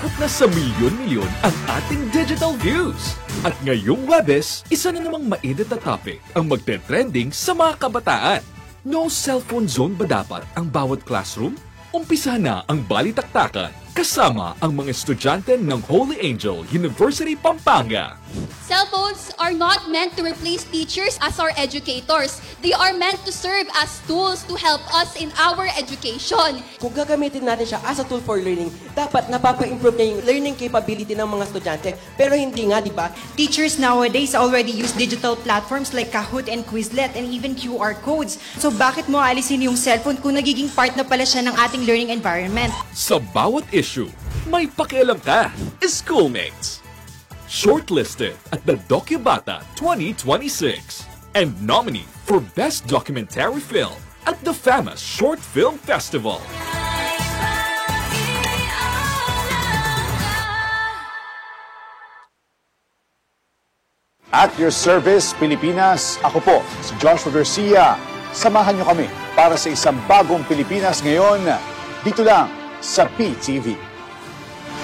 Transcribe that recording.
umabot na sa milyon-milyon ang ating digital views. At ngayong Webes, isa na namang mainit na topic ang magte-trending sa mga kabataan. No cellphone zone ba dapat ang bawat classroom? Umpisa na ang balitaktakan kasama ang mga estudyante ng Holy Angel University, Pampanga. Cellphones are not meant to replace teachers as our educators. They are meant to serve as tools to help us in our education. Kung gagamitin natin siya as a tool for learning, dapat napapa-improve niya yung learning capability ng mga estudyante. Pero hindi nga, di ba? Teachers nowadays already use digital platforms like Kahoot and Quizlet and even QR codes. So bakit mo alisin yung cellphone kung nagiging part na pala siya ng ating learning environment? Sa bawat issue, may pakialam ka, schoolmates. Shortlisted at the Docubata 2026 and nominee for Best Documentary Film at the famous Short Film Festival. At your service, Pilipinas, ako po, si Joshua Garcia. Samahan niyo kami para sa isang bagong Pilipinas ngayon, dito lang sa PTV.